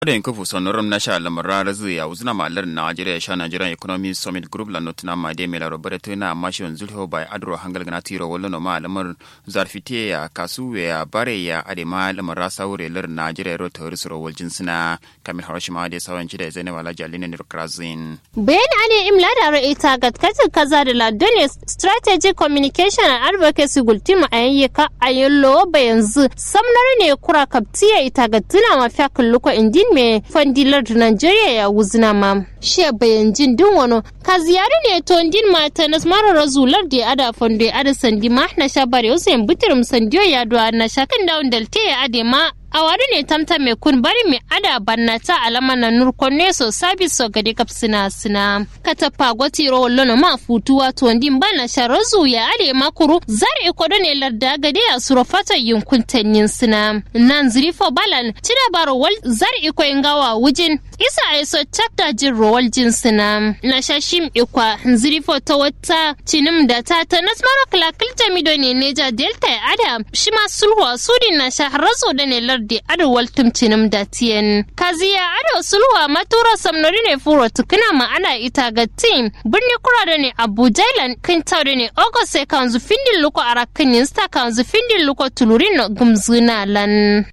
Da yankufu sonorum na sha lamar razi ya uzuna malar Nigeria sha Nigerian Economic Summit Group la notuna ma de mela robert na mashon zulho bai adro hangal gana tiro wallo no ma lamar zarfite ya kasuwe ya bare ya adema lamar rasa wure lar Nigeria ro tawris ro wal jinsina kamil harashima de sawanci da zainab alaji alina ne krazin bayan ane imla da ra'ita gatkatin kaza da ladone strategic communication and advocacy gultima ayyuka ayollo bayanzu samnar ne kura kaptiya ita gattuna mafiya kulluko indin me fandilar Nigeria ya wuzna mam she bayan jin din wano ka ziyari ne to din mata nas mara razular da ada fondo ada sandi ma na shabare usain butirum sandiyo ya do na shakan daun dalte ya ade ma awari ne tamta me kun bari me ada bannata alama na nurkonne so service so gade kapsina sina katapa goti ro lono ma futuwa to ndin bana sharazu ya ade makuru zar ikodo ne larda gade ya surofata yunkun tanyin sina nan zrifo balan tira baro wal zar iko ingawa wujin isa aiso chapter jin rowal jinsina na shashim ikwa zrifo ta wata cinim da ta nasmara klakil jamido ne neja delta ada shima sulwa sudin na shahrazo da ne di adawal tumcinim da tiyan kaziya ado sulwa matura samnori ne furo tukuna ma ana ita ga team birni kura da ne abuja ilan kin tawde ne ogose kanzu findin luko arakin insta kanzu findin luko tulurin gumzuna lan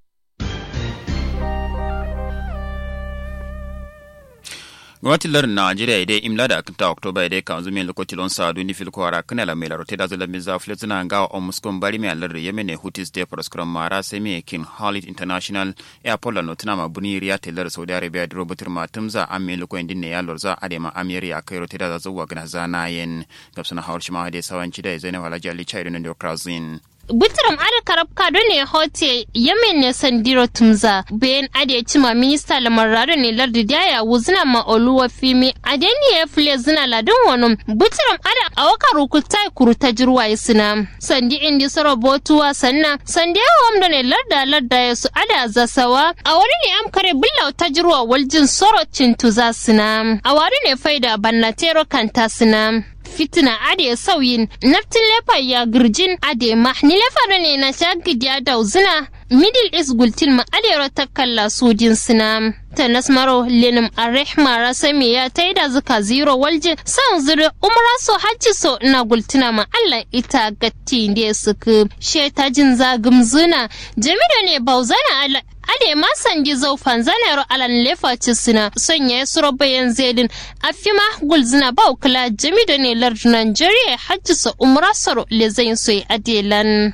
gwamnatin lar Najeriya idai imla da akinta Oktoba idai kan zume lokaci lon sa duni fil ko ara kana la mela rote da zala miza fletuna ga o muskon bari me lar Yemen Houthis de proskram mara semi kin Khalid International Airport la notuna ma buni riya telar Saudi Arabia da robotir matumza amme loko indin ne ya lorza adema amiriya kai rote da zuwa gana zana yen gabsana hawar ma da sawanci da Zainab Alhaji Ali Chaidu ne da Krazin Butiram ada karabka do ne hote Yemen ne sandiro tumza bayan ade cima minista lamarado ne lardi daya wuzna ma oluwa fimi adeni ya fule zina ladin wonum butiram ada awaka rukutai kuruta jirwa isina sandi indi sorobotuwa sanna sandi awam ne larda ya su ada zasawa awari ne am kare billau ta jirwa waljin soro cintuza sina awari ne faida bannatero kanta sina fitina ade sauyin naftin lefa ya girjin ade ma ni lefa ne na shagidiya dauzina middle east gultin ma ade rota kalla sojin sina tanas maro lenim arrahma rasami ya taida zuka zero walje san zuri umra so hajji so na gultina ma Allah ita gatti ne suku shetajin zagum zuna jami'a ne bauzana Allah ade ma sanji zaufan zanaro alan lefa cisina sonya suro bayan zedin afima gulzina ba kula jami'a ne lar Nigeria hajji so umra soro lezain so adelan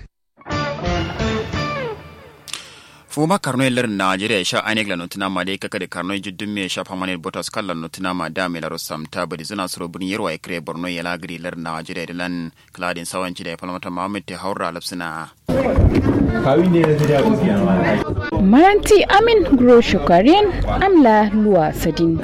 Fuma karnoy lar Nigeria sha ainek la notina ma dai kaka de karnoy juddum me sha permanent botas kallan notina ma da me la rosam ta bari zina suro bun yerwa ekre borno yala gri lar Nigeria de lan kladin sawanci da falmata Muhammad te haura lapsina Maranti Amin Gro Shukarian Amla Lua Sadin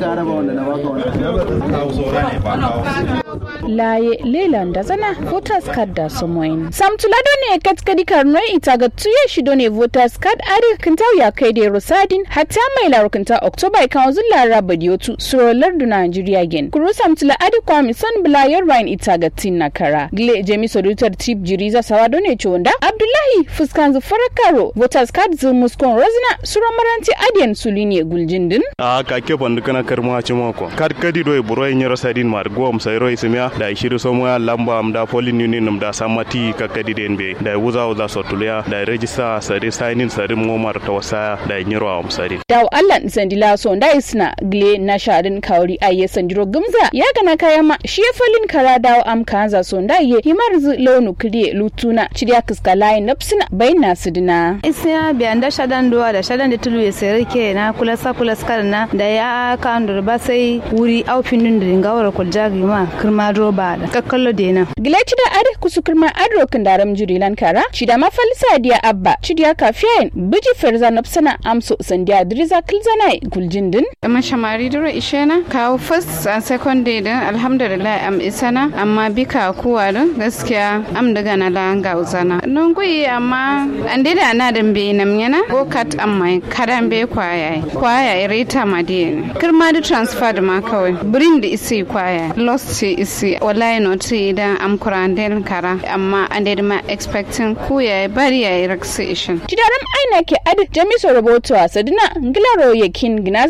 Laye Leland Dazana voters card da somoin Samtulado ne katkadi karnoy itaga tuye shido ne voters card adi kintaw ya kai da rosadin hatta mai larukunta October council lara badiotu surolar du Nigeria gen kuru samtula adi kwami san blayar rain itaga tinna kara gle jemi sodutar tip jiriza sawado ne chonda Abdullahi fuskanzu farakaro voters card zu muskon rozina suro maranti adian sulini guljindin ka ke bandu kana karma ci mako kad kadi do buro yin rosadin mar gom sai roi simya da shiru somo lamba am da polin union da samati ka kadi denbe da wuza sotulia da register sare signing sare ngomar tawasa da nyiro am sare daw Allah sandila so nda isna gle na shadin kauri aye sandiro gumza ya gana kayama shi falin kara daw am kanza so nda ye himar zu lonu kriye lutuna cidiya kiska line napsina bayna sidina isya bi anda shadan duwa da shadan da tulu ya sereke na kula na da ya kandur ba sai wuri aufinin da ngawar kuljagi ma kirma roba da kakkallo dena gileci da ade kusu kirma adro kandaram jurilan kara cida mafalisa dia abba cidiya kafiyen biji ferza napsana amso sandiya driza kilzanai guljindin amma shamari duro ishena kawo first and second day din alhamdulillah am isana amma bika kuwa din gaskiya am daga na langa uzana non go yi amma an da na da be nam yana go kat amma kadan be kwaya reta madin kirma da transfer da ma kawai bring da isi kwaya lost isi wallahi no ti dan am kurandel kara amma an da ma expecting ku ya bari ya relaxation tidaram aina ke ad jamiso roboto a sadina ngilaro yakin gina